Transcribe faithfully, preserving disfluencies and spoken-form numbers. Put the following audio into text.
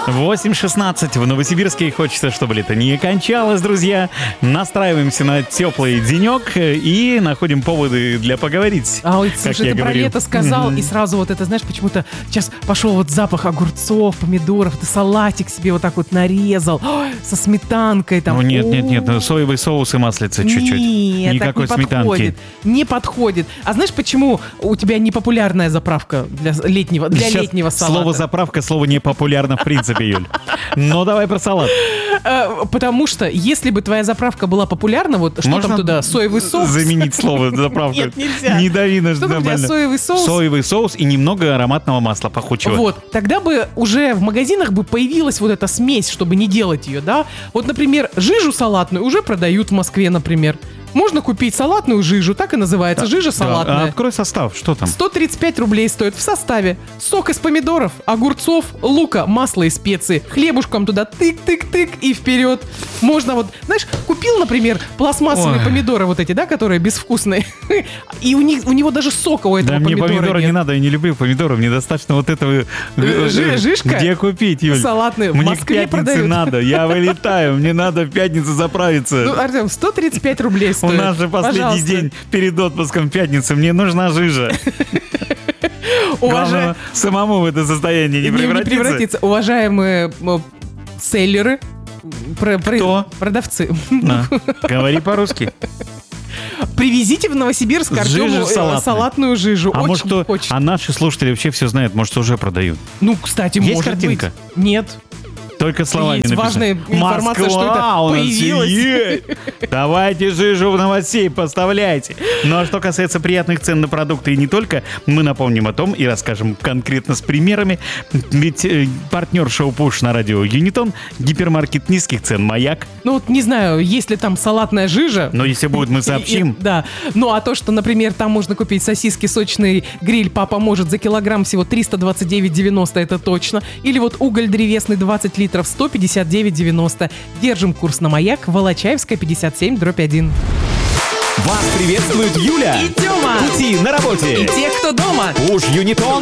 восемь шестнадцать в Новосибирске. Хочется, чтобы лето не кончалось, друзья. Настраиваемся на теплый денек и находим поводы для поговорить. А ой, слушай, ты про говорил. лето сказал, Mm-hmm. и сразу вот это, знаешь, почему-то сейчас пошел вот запах огурцов, помидоров, ты салатик себе вот так вот нарезал, ой, со сметанкой там. Ну нет, нет, нет, О, соевый соус и маслица чуть-чуть. Нет, Никакой так не сметанки. подходит. Не подходит. А знаешь, почему у тебя непопулярная заправка для летнего, для Сейчас летнего салата? слово «заправка» слово не популярно в принципе, Юль. Но давай про салат. А, потому что, если бы твоя заправка была популярна, вот что Можно там туда, соевый соус? заменить слово «заправка»? Нет, нельзя. Не дави на Что там у тебя, нормально. соевый соус? Соевый соус и немного ароматного масла пахучего. Вот, тогда бы уже в магазинах бы появилась вот эта смесь, чтобы не делать ее, да? Вот, например, жижу салатную уже продают в Москве, например. Можно купить салатную жижу, так и называется, жижа Да, салатная. а открой состав, что там? сто тридцать пять рублей стоит в составе. Сок из помидоров, огурцов, лука, масла и специи. Хлебушком туда тык-тык-тык и вперед. Можно вот, знаешь, купил, например, пластмассовые Ой. помидоры вот эти, да, которые безвкусные. И у них у него даже сока у этого Да мне помидора помидоры нет. не надо, я не люблю помидоры, мне достаточно вот этого... э, Жи- жишка? Где купить, Юль? Салатные в Мне Москве к пятнице продают. надо, я вылетаю, мне надо в пятницу заправиться. Ну, Артем, сто тридцать пять рублей У стоит. нас же последний Пожалуйста. день перед отпуском пятницы, мне нужна жижа. Главное, Уважа- самому в это состояние не Не- не превратиться. превратиться. Уважаемые м, селлеры, про- про- Кто? продавцы, На, говори по-русски. привезите в Новосибирск Жижу Артему э, салатную. салатную жижу. А Очень может, кто, хочется. а наши слушатели вообще все знают, может, уже продают. Ну, кстати, Есть может картинка? быть. Нет. Только словами Есть написано. важная информация, что это Москва у нас появилось. есть. Давайте жижу в новосей поставляйте. Ну а что касается приятных цен на продукты и не только, мы напомним о том и расскажем конкретно с примерами. Ведь э, партнер шоу «Пуш» на радио Юнитон, гипермаркет низких цен «Маяк». Ну, вот не знаю, есть ли там салатная жижа. Но если будет, мы И- сообщим. и- да. Ну, а то, что, например, там можно купить сосиски сочный гриль «Папа может» за килограмм всего триста двадцать девять девяносто, это точно. Или вот уголь древесный двадцать литров сто пятьдесят девять девяносто. Держим курс на «Маяк», Волочаевская, пятьдесят семь, дробь один. Вас приветствует Юля. И Тёма. Пути на работе. И те, кто дома. Уж Юнитон